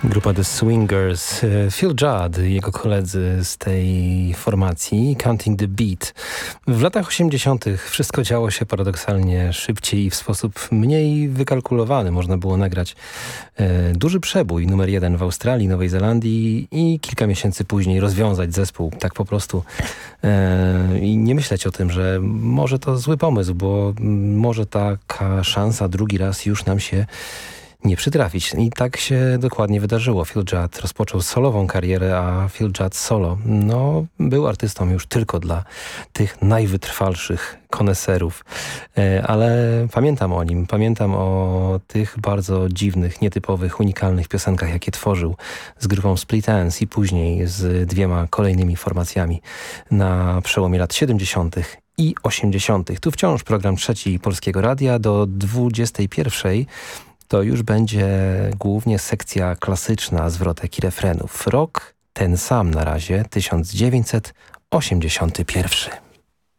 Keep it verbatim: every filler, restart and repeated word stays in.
Grupa The Swingers, Phil Judd i jego koledzy z tej formacji, Counting the Beat. W latach osiemdziesiątych wszystko działo się paradoksalnie szybciej i w sposób mniej wykalkulowany. Można było nagrać e, duży przebój, numer jeden w Australii, Nowej Zelandii i kilka miesięcy później rozwiązać zespół tak po prostu e, i nie myśleć o tym, że może to zły pomysł, bo może taka szansa drugi raz już nam się nie przytrafić. I tak się dokładnie wydarzyło. Phil Judd rozpoczął solową karierę, a Phil Judd solo no, był artystą już tylko dla tych najwytrwalszych koneserów. E, ale pamiętam o nim. Pamiętam o tych bardzo dziwnych, nietypowych, unikalnych piosenkach, jakie tworzył z grupą Split Enz i później z dwiema kolejnymi formacjami na przełomie lat siedemdziesiątych i osiemdziesiątych. Tu wciąż program Trzeci Polskiego Radia do dwudziestej pierwszej. To już będzie głównie sekcja klasyczna zwrotek i refrenów. Rok ten sam na razie, tysiąc dziewięćset osiemdziesiąty pierwszy.